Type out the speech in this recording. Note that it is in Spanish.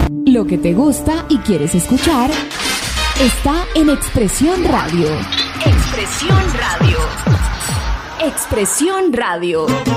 Lo que te gusta y quieres escuchar está en Expresión Radio. Expresión Radio. Expresión Radio.